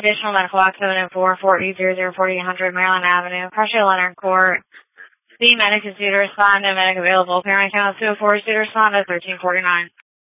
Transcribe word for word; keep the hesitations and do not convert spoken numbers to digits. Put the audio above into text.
additional medical accident in four forty zero zero forty hundred Maryland Avenue. Pressure Leonard Court. The medic is due to respond and medic available. Parent count two oh four is due to respond at thirteen forty-nine.